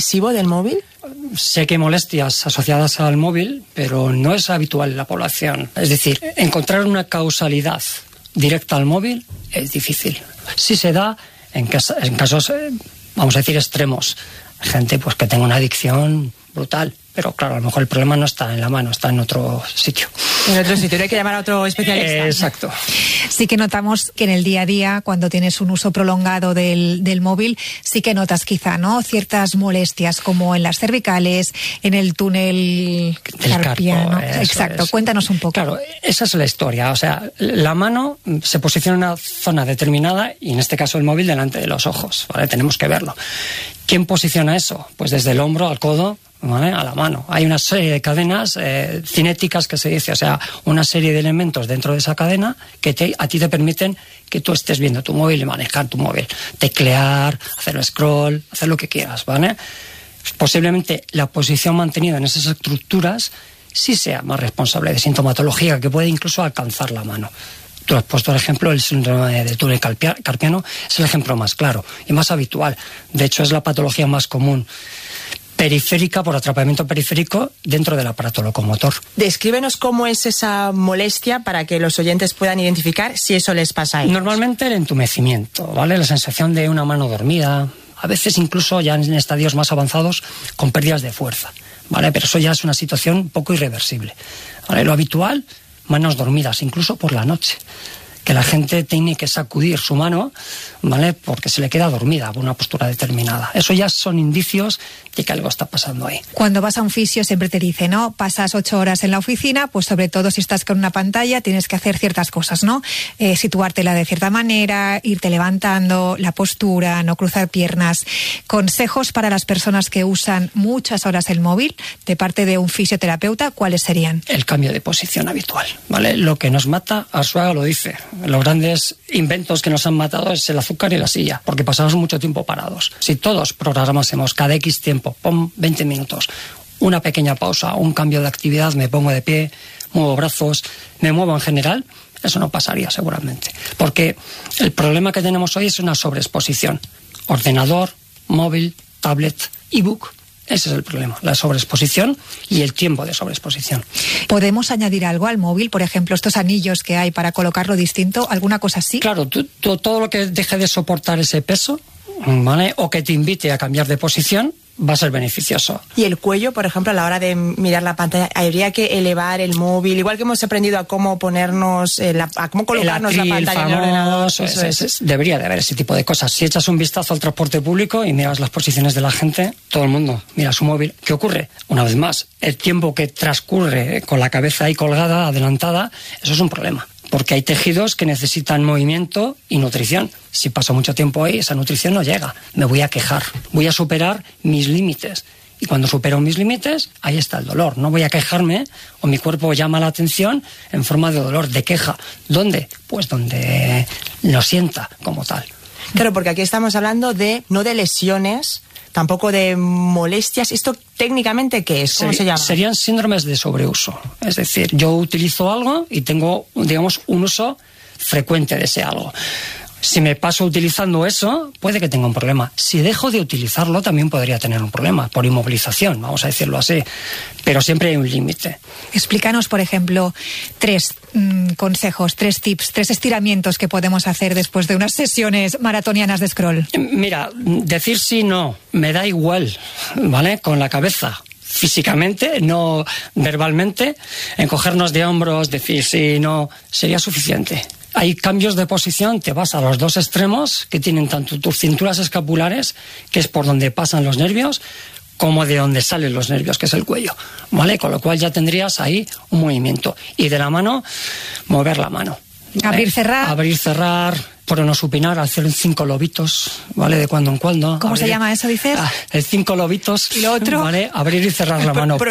excesivo del móvil? Sé que hay molestias asociadas al móvil, pero no es habitual en la población. Es decir, encontrar una causalidad directa al móvil es difícil. Sí se da en casos, vamos a decir, extremos. Gente pues que tenga una adicción brutal. Pero claro, a lo mejor el problema no está en la mano, está en otro sitio. En otro sitio, hay que llamar a otro especialista. Exacto. Sí que notamos que en el día a día, cuando tienes un uso prolongado del móvil, sí que notas quizá, ¿no?, ciertas molestias, como en las cervicales, en el túnel carpiano. Exacto, cuéntanos un poco. Claro, esa es la historia. O sea, la mano se posiciona en una zona determinada y en este caso el móvil delante de los ojos, ¿vale? Tenemos que verlo. ¿Quién posiciona eso? Pues desde el hombro al codo, ¿vale?, a la mano. Hay una serie de cadenas cinéticas que se dice, o sea, una serie de elementos dentro de esa cadena que a ti te permiten que tú estés viendo tu móvil y manejar tu móvil, teclear, hacer scroll, hacer lo que quieras, ¿vale? Posiblemente la posición mantenida en esas estructuras sí sea más responsable de sintomatología que puede incluso alcanzar la mano. Tú has puesto el ejemplo, el síndrome del túnel carpiano es el ejemplo más claro y más habitual. De hecho, es la patología más común periférica, por atrapamiento periférico dentro del aparato locomotor. Descríbenos cómo es esa molestia para que los oyentes puedan identificar si eso les pasa a ellos. Normalmente el entumecimiento, ¿vale? La sensación de una mano dormida, a veces incluso ya en estadios más avanzados con pérdidas de fuerza, ¿vale? Pero eso ya es una situación un poco irreversible, ¿vale? Lo habitual, manos dormidas, incluso por la noche, que la gente tiene que sacudir su mano, ¿vale?, porque se le queda dormida por una postura determinada. Eso ya son indicios de que algo está pasando ahí. Cuando vas a un fisio siempre te dice, ¿no?, pasas 8 horas en la oficina, pues sobre todo si estás con una pantalla tienes que hacer ciertas cosas, ¿no? Situártela de cierta manera, irte levantando, la postura, no cruzar piernas. Consejos para las personas que usan muchas horas el móvil de parte de un fisioterapeuta, ¿cuáles serían? El cambio de posición habitual, ¿vale? Lo que nos mata, Arzuaga lo dice, los grandes inventos que nos han matado es el azúcar y la silla, porque pasamos mucho tiempo parados. Si todos programásemos cada X tiempo, 20 minutos, una pequeña pausa, un cambio de actividad, me pongo de pie, muevo brazos, me muevo en general, eso no pasaría seguramente. Porque el problema que tenemos hoy es una sobreexposición. Ordenador, móvil, tablet, ebook. Ese es el problema, la sobreexposición y el tiempo de sobreexposición. ¿Podemos añadir algo al móvil? Por ejemplo, estos anillos que hay para colocarlo distinto, ¿alguna cosa así? Claro, todo lo que deje de soportar ese peso, ¿vale?, o que te invite a cambiar de posición, va a ser beneficioso. Y el cuello, por ejemplo, a la hora de mirar la pantalla, habría que elevar el móvil, igual que hemos aprendido a cómo ponernos, a cómo colocarnos la pantalla en el ordenador. Debería de haber ese tipo de cosas. Si echas un vistazo al transporte público y miras las posiciones de la gente, todo el mundo mira su móvil. ¿Qué ocurre? Una vez más, el tiempo que transcurre con la cabeza ahí colgada, adelantada, eso es un problema. Porque hay tejidos que necesitan movimiento y nutrición. Si paso mucho tiempo ahí, esa nutrición no llega. Me voy a quejar, voy a superar mis límites. Y cuando supero mis límites, ahí está el dolor. No voy a quejarme o mi cuerpo llama la atención en forma de dolor, de queja. ¿Dónde? Pues donde lo sienta como tal. Claro, porque aquí estamos hablando no de lesiones, tampoco de molestias. ¿Esto técnicamente qué es? ¿Cómo se llama? Serían síndromes de sobreuso. Es decir, yo utilizo algo y tengo, digamos, un uso frecuente de ese algo. Si me paso utilizando eso, puede que tenga un problema. Si dejo de utilizarlo, también podría tener un problema, por inmovilización, vamos a decirlo así. Pero siempre hay un límite. Explícanos, por ejemplo, 3 consejos, 3 tips, 3 estiramientos que podemos hacer después de unas sesiones maratonianas de scroll. Mira, decir sí, no, me da igual, ¿vale? Con la cabeza. Físicamente, no verbalmente, encogernos de hombros, decir sí, no, sería suficiente. Hay cambios de posición, te vas a los 2 extremos que tienen tanto tus cinturas escapulares, que es por donde pasan los nervios, como de donde salen los nervios, que es el cuello, ¿vale? Con lo cual ya tendrías ahí un movimiento. Y de la mano, mover la mano, ¿vale? Abrir, cerrar. Abrir, cerrar, pronosupinar, hacer 5 lobitos, ¿vale? De cuando en cuando. ¿Cómo se llama eso, dices? El 5 lobitos. ¿Y lo otro? ¿Vale? Abrir y cerrar la mano.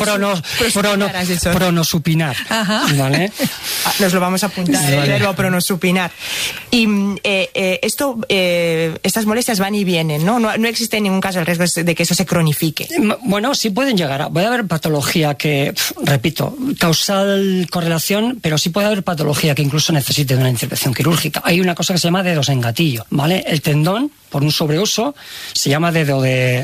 Pronosupinar. Ajá. ¿Vale? Nos lo vamos a apuntar, el verbo pronosupinar. Y estas molestias van y vienen, ¿no? No existe en ningún caso el riesgo de que eso se cronifique. Bueno, sí pueden llegar puede haber patología que, repito, causal correlación, pero sí puede haber patología que incluso necesite de una intervención quirúrgica. Hay una cosa que se llama dedos en gatillo, ¿vale? El tendón, por un sobreuso, se llama dedo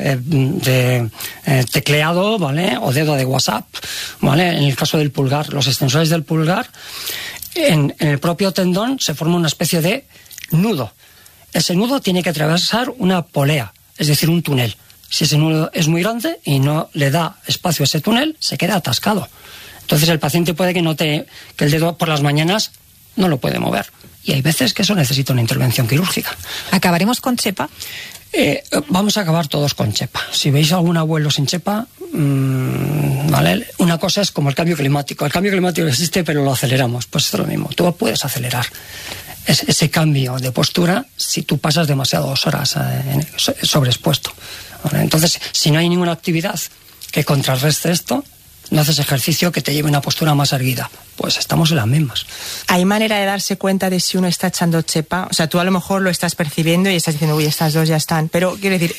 de tecleado, ¿vale? O dedo de WhatsApp, ¿vale? En el caso del pulgar, los extensores del pulgar, en el propio tendón se forma una especie de nudo. Ese nudo tiene que atravesar una polea, es decir, un túnel. Si ese nudo es muy grande y no le da espacio a ese túnel, se queda atascado. Entonces el paciente puede que note que el dedo por las mañanas no lo puede mover. Y hay veces que eso necesita una intervención quirúrgica. ¿Acabaremos con chepa? Vamos a acabar todos con chepa. Si veis a algún abuelo sin chepa, ¿vale? Una cosa es como el cambio climático. El cambio climático existe, pero lo aceleramos. Pues esto es lo mismo. Tú puedes acelerar ese cambio de postura si tú pasas demasiadas horas sobreexpuesto. ¿Vale? Entonces, si no hay ninguna actividad que contrarreste esto, no haces ejercicio que te lleve a una postura más erguida, pues estamos en las mismas. ¿Hay manera de darse cuenta de si uno está echando chepa? O sea, tú a lo mejor lo estás percibiendo y estás diciendo, uy, estas dos ya están. Pero, quiero decir,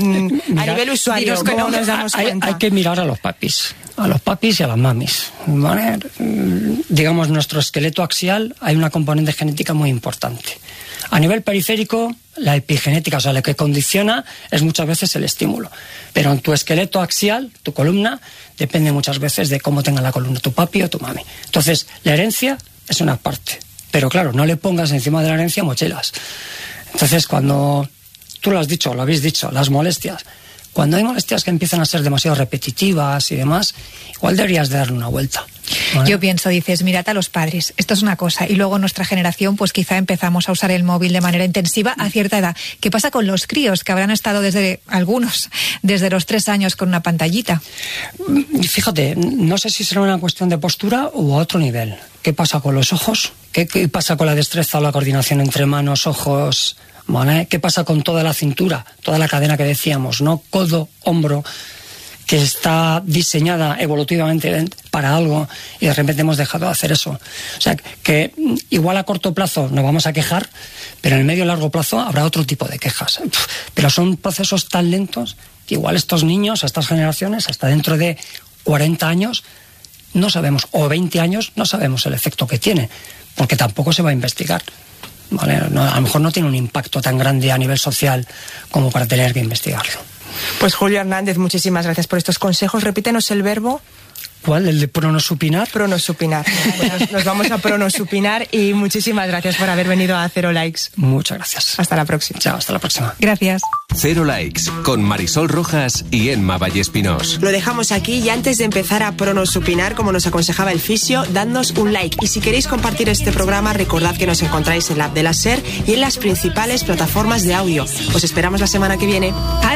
a nivel usuario, ¿cómo nos damos cuenta? Hay que mirar a los papis y a las mamis, ¿vale? Digamos, nuestro esqueleto axial, hay una componente genética muy importante. A nivel periférico, la epigenética, o sea, lo que condiciona es muchas veces el estímulo. Pero en tu esqueleto axial, tu columna, depende muchas veces de cómo tenga la columna tu papi o tu mami. Entonces, la herencia es una parte. Pero claro, no le pongas encima de la herencia mochilas. Entonces, cuando tú lo has dicho, lo habéis dicho, las molestias. Cuando hay molestias que empiezan a ser demasiado repetitivas y demás, igual deberías de darle una vuelta. ¿Vale? Yo pienso, dices, mirad a los padres, esto es una cosa, y luego nuestra generación, pues quizá empezamos a usar el móvil de manera intensiva a cierta edad. ¿Qué pasa con los críos que habrán estado desde los 3 años con una pantallita? Fíjate, no sé si será una cuestión de postura o a otro nivel. ¿Qué pasa con los ojos? ¿Qué pasa con la destreza o la coordinación entre manos, ojos? ¿Vale? ¿Qué pasa con toda la cintura, toda la cadena que decíamos, ¿no? Codo, hombro, que está diseñada evolutivamente para algo y de repente hemos dejado de hacer eso. O sea, que igual a corto plazo nos vamos a quejar, pero en el medio y largo plazo habrá otro tipo de quejas. Pero son procesos tan lentos que igual estos niños, estas generaciones, hasta dentro de 40 años, no sabemos, o 20 años, no sabemos el efecto que tiene, porque tampoco se va a investigar. ¿Vale? No, a lo mejor no tiene un impacto tan grande a nivel social como para tener que investigarlo. Pues Julio Hernández, muchísimas gracias por estos consejos. Repítenos el verbo. ¿Cuál? ¿El de pronosupinar? Pronosupinar. Pues nos vamos a pronosupinar y muchísimas gracias por haber venido a Cero Likes. Muchas gracias. Hasta la próxima. Chao, hasta la próxima. Gracias. Cero Likes, con Marisol Rojas y Emma Vallespinós. Lo dejamos aquí y antes de empezar a pronosupinar, como nos aconsejaba el fisio, dadnos un like. Y si queréis compartir este programa, recordad que nos encontráis en la app de la SER y en las principales plataformas de audio. Os esperamos la semana que viene.